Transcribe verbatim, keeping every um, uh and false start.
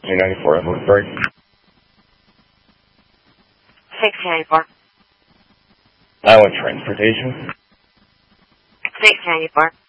three ninety-four, Evelyn Break. six ninety-four. Island Transportation. six ninety-four.